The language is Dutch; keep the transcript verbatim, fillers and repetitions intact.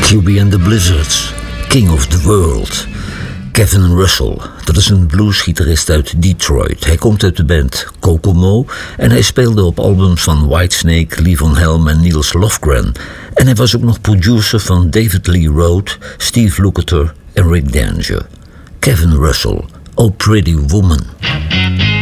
Q B and the Blizzards, King of the World. Kevin Russell, dat is een bluesgitarist uit Detroit. Hij komt uit de band Kokomo en hij speelde op albums van Whitesnake, Levon Helm en Niels Lofgren. En hij was ook nog producer van David Lee Roth, Steve Lukather en Rick Danger. Kevin Russell, Oh Pretty Woman.